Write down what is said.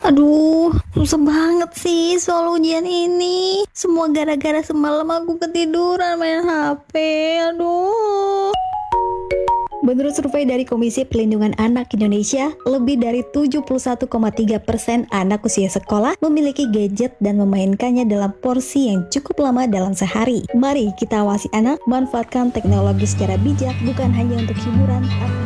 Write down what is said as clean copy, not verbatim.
Aduh, susah banget sih soal ujian ini. Semua gara-gara semalam aku ketiduran main HP. Aduh. Menurut survei dari Komisi Perlindungan Anak Indonesia, lebih dari 71,3% anak usia sekolah memiliki gadget dan memainkannya dalam porsi yang cukup lama dalam sehari. Mari kita awasi anak, manfaatkan teknologi secara bijak, bukan hanya untuk hiburan,